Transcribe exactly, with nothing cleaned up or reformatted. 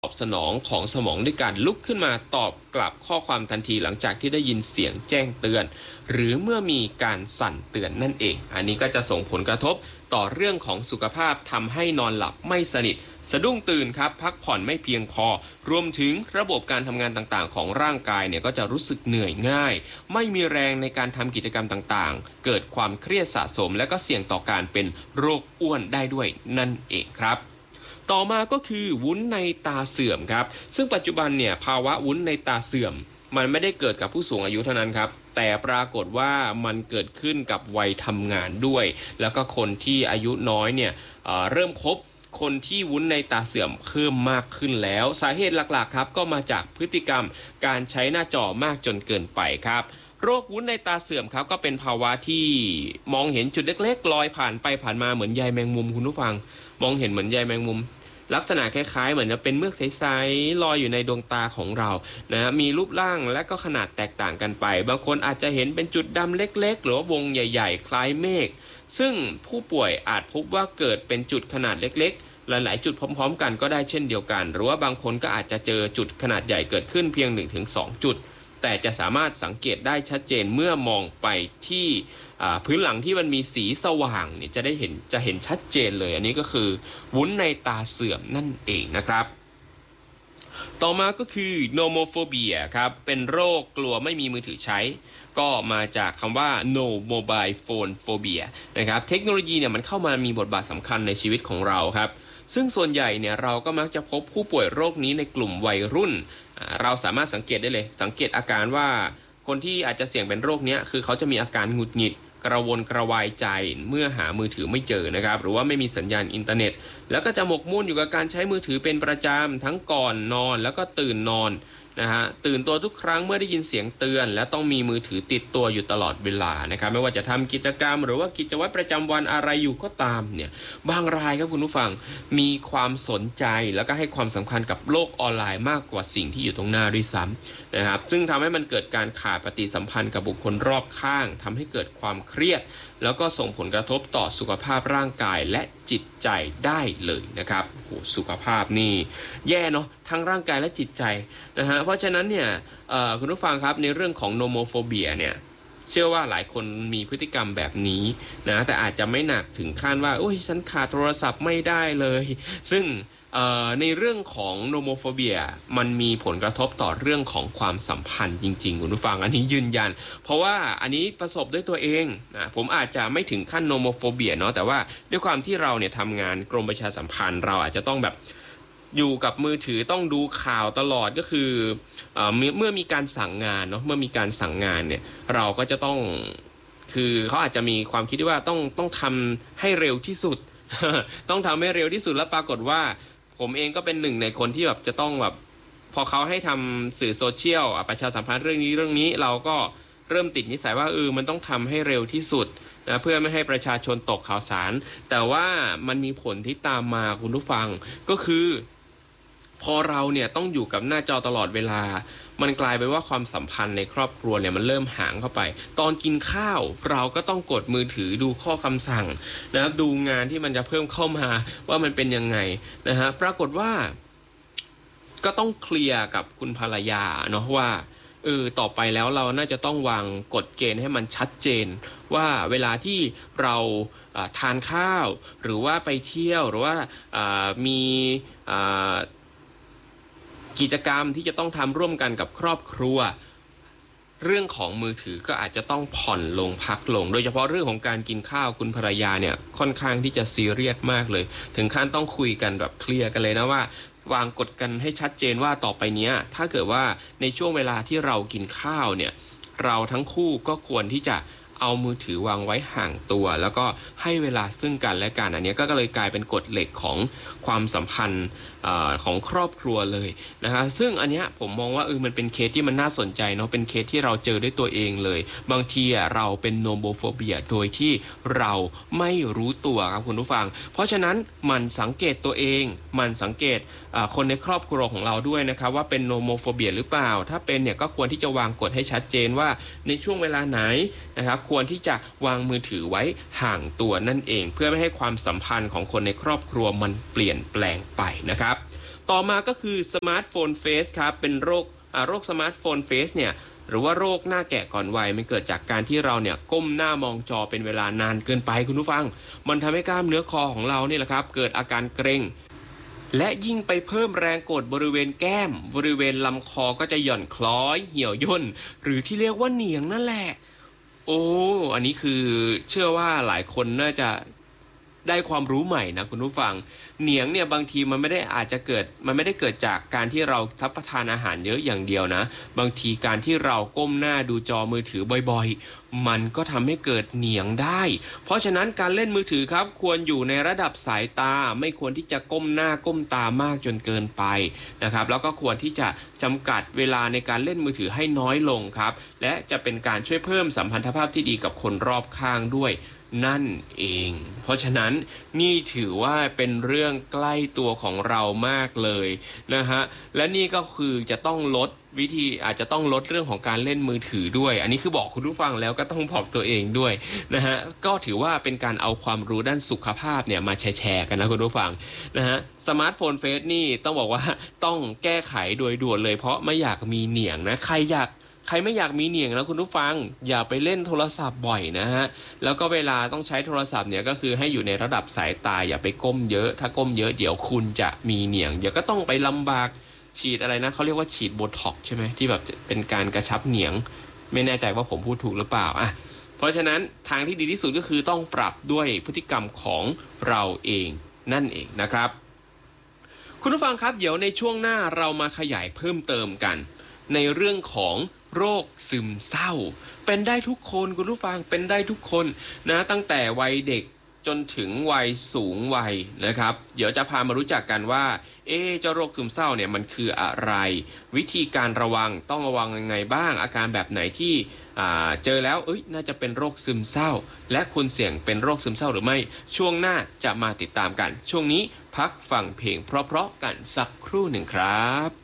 ตอบสนองของสมองด้วยการลุกขึ้นมาตอบกลับข้อความทันทีหลังจากที่ได้ยินเสียงแจ้งเตือนหรือเมื่อมีการสั่นเตือนนั่นเองอันนี้ก็จะส่งผลกระทบต่อเรื่องของสุขภาพทำให้นอนหลับไม่สนิทสะดุ้งตื่นครับพักผ่อนไม่เพียงพอรวมถึงระบบการทำงานต่างๆของร่างกายเนี่ยก็จะรู้สึกเหนื่อยง่ายไม่มีแรงในการทำกิจกรรมต่างๆเกิดความเครียดสะสมและก็เสี่ยงต่อการเป็นโรคอ้วนได้ด้วยนั่นเองครับต่อมาก็คือวุ้นในตาเสื่อมครับซึ่งปัจจุบันเนี่ยภาวะวุ้นในตาเสื่อมมันไม่ได้เกิดกับผู้สูงอายุเท่านั้นครับแต่ปรากฏว่ามันเกิดขึ้นกับวัยทำงานด้วยแล้วก็คนที่อายุน้อยเนี่ย เอ่อ เริ่มคบคนที่วุ้นในตาเสื่อมเพิ่มมากขึ้นแล้วสาเหตุหลักๆครับก็มาจากพฤติกรรมการใช้หน้าจอมากจนเกินไปครับโรควุ้นในตาเสื่อมครับก็เป็นภาวะที่มองเห็นจุดเล็กๆลอยผ่านไปผ่านมาเหมือนใยแมงมุมคุณผู้ฟังมองเห็นเหมือนใยแมงมุมลักษณะคล้ายๆเหมือนจะเป็นเมือกใสๆลอยอยู่ในดวงตาของเรานะมีรูปร่างและก็ขนาดแตกต่างกันไปบางคนอาจจะเห็นเป็นจุดดำเล็กๆหรือว่าวงใหญ่ๆคล้ายเมฆซึ่งผู้ป่วยอาจพบว่าเกิดเป็นจุดขนาดเล็กๆหลายๆจุดพร้อมๆกันก็ได้เช่นเดียวกันหรือว่าบางคนก็อาจจะเจอจุดขนาดใหญ่เกิดขึ้นเพียง หนึ่งถึงสอง จุดแต่จะสามารถสังเกตได้ชัดเจนเมื่อมองไปที่พื้นหลังที่มันมีสีสว่างเนี่ยจะได้เห็นจะเห็นชัดเจนเลยอันนี้ก็คือวุ้นในตาเสื่อมนั่นเองนะครับต่อมาก็คือโนโมโฟเบียครับเป็นโรคกลัวไม่มีมือถือใช้ก็มาจากคำว่า no mobile phone phobia นะครับเทคโนโลยีเนี่ยมันเข้ามามีบทบาทสำคัญในชีวิตของเราครับซึ่งส่วนใหญ่เนี่ยเราก็มักจะพบผู้ป่วยโรคนี้ในกลุ่มวัยรุ่นเราสามารถสังเกตได้เลยสังเกตอาการว่าคนที่อาจจะเสี่ยงเป็นโรคนี้คือเขาจะมีอาการหงุดหงิดกระวนกระวายใจเมื่อหามือถือไม่เจอนะครับหรือว่าไม่มีสัญญาณอินเทอร์เน็ตแล้วก็จะหมกมุ่นอยู่กับการใช้มือถือเป็นประจำทั้งก่อนนอนแล้วก็ตื่นนอนนะฮะตื่นตัวทุกครั้งเมื่อได้ยินเสียงเตือนและต้องมีมือถือติดตัวอยู่ตลอดเวลานะครับไม่ว่าจะทำกิจกรรมหรือว่ากิจวัตรประจำวันอะไรอยู่ก็ตามเนี่ยบางรายครับคุณผู้ฟังมีความสนใจแล้วก็ให้ความสำคัญกับโลกออนไลน์มากกว่าสิ่งที่อยู่ตรงหน้าด้วยซ้ำนะครับซึ่งทำให้มันเกิดการขาดปฏิสัมพันธ์กับบุคคลรอบข้างทำให้เกิดความเครียดแล้วก็ส่งผลกระทบต่อสุขภาพร่างกายและจิตใจได้เลยนะครับโหสุขภาพนี่แย่เนาะทั้งร่างกายและจิตใจนะฮะเพราะฉะนั้นเนี่ยคุณผู้ฟังครับในเรื่องของโนโมโฟเบียเนี่ยเชื่อว่าหลายคนมีพฤติกรรมแบบนี้นะแต่อาจจะไม่หนักถึงขั้นว่าโอ้ยฉันขาดโทรศัพท์ไม่ได้เลยซึ่งในเรื่องของโนโมโฟเบียมันมีผลกระทบต่อเรื่องของความสัมพันธ์จริงๆคุณผู้ฟังอันนี้ยืนยันเพราะว่าอันนี้ประสบด้วยตัวเองนะผมอาจจะไม่ถึงขั้นโนโมโฟเบียเนาะแต่ว่าด้วยความที่เราเนี่ยทำงานกรมประชาสัมพันธ์เราอาจจะต้องแบบอยู่กับมือถือต้องดูข่าวตลอดก็คือเอ่อเมื่อมีการสั่งงานเนาะเมื่อมีการสั่งงานเนี่ยเราก็จะต้องคือเขาอาจจะมีความคิดว่าต้องต้องทำให้เร็วที่สุด ต้องทำให้เร็วที่สุดแล้วปรากฏว่าผมเองก็เป็นหนึ่งในคนที่แบบจะต้องแบบพอเขาให้ทำสื่อโซเชียลประชาสัมพันธ์เรื่องนี้เรื่องนี้เราก็เริ่มติดนิสัยว่าเออมันต้องทำให้เร็วที่สุดนะเพื่อไม่ให้ประชาชนตกข่าวสารแต่ว่ามันมีผลที่ตามมาคุณผู้ฟังก็คือพอเราเนี่ยต้องอยู่กับหน้าจอตลอดเวลามันกลายเป็นว่าความสัมพันธ์ในครอบครัวเนี่ยมันเริ่มห่างเข้าไปตอนกินข้าวเราก็ต้องกดมือถือดูข้อคำสั่งนะครับดูงานที่มันจะเพิ่มเข้ามาว่ามันเป็นยังไงนะฮะปรากฏว่าก็ต้องเคลียร์กับคุณภรรยาเนาะว่าเออต่อไปแล้วเราน่าจะต้องวางกฎเกณฑ์ให้มันชัดเจนว่าเวลาที่เราทานข้าวหรือว่าไปเที่ยวหรือว่ามีกิจกรรมที่จะต้องทำร่วมกันกับครอบครัวเรื่องของมือถือก็อาจจะต้องผ่อนลงพักลงโดยเฉพาะเรื่องของการกินข้าวคุณภรรยาเนี่ยค่อนข้างที่จะซีเรียสมากเลยถึงขั้นต้องคุยกันแบบเคลียร์กันเลยนะว่าวางกฎกันให้ชัดเจนว่าต่อไปนี้ถ้าเกิดว่าในช่วงเวลาที่เรากินข้าวเนี่ยเราทั้งคู่ก็ควรที่จะเอามือถือวางไว้ห่างตัวแล้วก็ให้เวลาซึ่งกันและกันอันนี้ก็เลยกลายเป็นกฎเหล็กของความสัมพันธ์ของครอบครัวเลยนะคะซึ่งอันนี้ผมมองว่าเออมันเป็นเคสที่มันน่าสนใจเนาะเป็นเคสที่เราเจอด้วยตัวเองเลยบางทีเราเป็นโนโมโฟเบียโดยที่เราไม่รู้ตัวครับคุณผู้ฟังเพราะฉะนั้นมันสังเกตตัวเองมันสังเกตคนในครอบครัวของเราด้วยนะครับว่าเป็นโนโมโฟเบียหรือเปล่าถ้าเป็นเนี่ยก็ควรที่จะวางกฎให้ชัดเจนว่าในช่วงเวลาไหนนะครับควรที่จะวางมือถือไว้ห่างตัวนั่นเองเพื่อไม่ให้ความสัมพันธ์ของคนในครอบครัวมันเปลี่ยนแปลงไปนะครับต่อมาก็คือสมาร์ทโฟนเฟสครับเป็นโรคโรคสมาร์ทโฟนเฟสเนี่ยหรือว่าโรคหน้าแก่ก่อนวัยมันเกิดจากการที่เราเนี่ยก้มหน้ามองจอเป็นเวลานานเกินไปคุณผู้ฟังมันทำให้กล้ามเนื้อคอของเราเนี่ยแหละครับเกิดอาการเกร็งและยิ่งไปเพิ่มแรงกดบริเวณแก้มบริเวณลำคอก็จะหย่อนคล้อยเหี่ยวย่นหรือที่เรียกว่าเหนียงนั่นแหละโอ้อันนี้คือเชื่อว่าหลายคนน่าจะได้ความรู้ใหม่นะคุณผู้ฟังเหนียงเนี่ยบางทีมันไม่ได้อาจจะเกิดมันไม่ได้เกิดจากการที่เรารับประทานอาหารเยอะอย่างเดียวนะบางทีการที่เราก้มหน้าดูจอมือถือบ่อยๆมันก็ทำให้เกิดเหนียงได้เพราะฉะนั้นการเล่นมือถือครับควรอยู่ในระดับสายตาไม่ควรที่จะก้มหน้าก้มตามากจนเกินไปนะครับแล้วก็ควรที่จะจำกัดเวลาในการเล่นมือถือให้น้อยลงครับและจะเป็นการช่วยเพิ่มสัมพันธภาพที่ดีกับคนรอบข้างด้วยนั่นเองเพราะฉะนั้นนี่ถือว่าเป็นเรื่องใกล้ตัวของเรามากเลยนะฮะและนี่ก็คือจะต้องลดวิธีอาจจะต้องลดเรื่องของการเล่นมือถือด้วยอันนี้คือบอกคุณผู้ฟังแล้วก็ต้องบอกตัวเองด้วยนะฮะก็ถือว่าเป็นการเอาความรู้ด้านสุขภาพเนี่ยมาแชร์กันนะคุณผู้ฟังนะฮะสมาร์ทโฟนเฟสนี่ต้องบอกว่าต้องแก้ไขโดยด่วนเลยเพราะไม่อยากมีเหนียงนะใครอยากใครไม่อยากมีเหนียงนะคุณผู้ฟังอย่าไปเล่นโทรศัพท์บ่อยนะฮะแล้วก็เวลาต้องใช้โทรศัพท์เนี่ยก็คือให้อยู่ในระดับสายตาอย่าไปก้มเยอะถ้าก้มเยอะเดี๋ยวคุณจะมีเหนียงเดี๋ยวก็ต้องไปลำบากฉีดอะไรนะเขาเรียกว่าฉีดโบท็อกซ์ใช่ไหมที่แบบเป็นการกระชับเหนียงไม่แน่ใจว่าผมพูดถูกหรือเปล่าอ่ะเพราะฉะนั้นทางที่ดีที่สุดก็คือต้องปรับด้วยพฤติกรรมของเราเองนั่นเองนะครับคุณผู้ฟังครับเดี๋ยวในช่วงหน้าเรามาขยายเพิ่มเติมกันในเรื่องของโรคซึมเศร้าเป็นได้ทุกคนคุณผู้ฟังเป็นได้ทุกคนนะตั้งแต่วัยเด็กจนถึงวัยสูงวัยนะครับเดี๋ยวจะพามารู้จักกันว่าเอ๊ะเจ้าโรคซึมเศร้าเนี่ยมันคืออะไรวิธีการระวังต้องระวังยังไงบ้างอาการแบบไหนที่อ่าเจอแล้วเอ้ยน่าจะเป็นโรคซึมเศร้าและคุณเสี่ยงเป็นโรคซึมเศร้าหรือไม่ช่วงหน้าจะมาติดตามกันช่วงนี้พักฟังเพลงเพราะๆกันสักครู่หนึ่งครับ